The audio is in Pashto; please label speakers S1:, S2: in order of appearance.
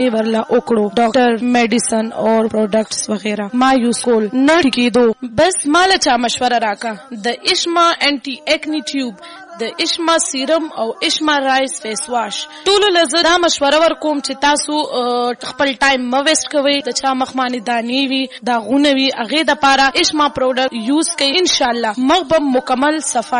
S1: ورلا وکړو ډاکټر میډیسن اور پروډکټس وغیرہ ما یوز کول نه کېدو بس مال چا مشوره راکا د اشما انټي اکنی ټیوب د اشما سیرم او اشما رایس فیس واش ټول لزر دا مشوره ورکوم چې تاسو خپل ټایم مو ویسټ کوئ د چا مخمانی دانی وی دا غونه وی اغه د پاره اشما پروډکټ یوز کړئ ان شاء الله مغبم مکمل صفا